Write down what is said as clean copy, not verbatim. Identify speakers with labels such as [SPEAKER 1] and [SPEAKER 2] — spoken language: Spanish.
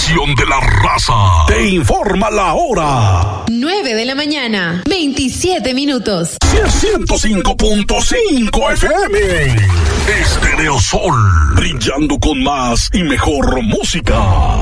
[SPEAKER 1] estación de la raza. Te informa la hora.
[SPEAKER 2] 9 de la mañana, 27 minutos.
[SPEAKER 1] 105.5 FM. Estereosol. Brillando con más y mejor música.